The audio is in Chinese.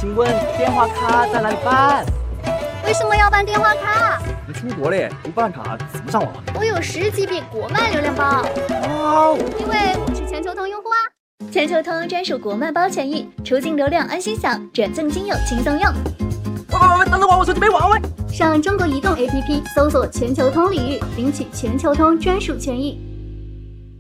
请问电话卡在哪里办？ 为什么要办电话卡？ 你出国嘞，不办卡怎么上网？ 我有10GB国漫流量包。 哇， 因为我是全球通用户啊。全球通专属国漫包权益，出境流量安心享，转赠亲友轻松用。 喂，等等我手机没网喂。 上中国移动 APP 搜索全球通领域，领取全球通专属权益。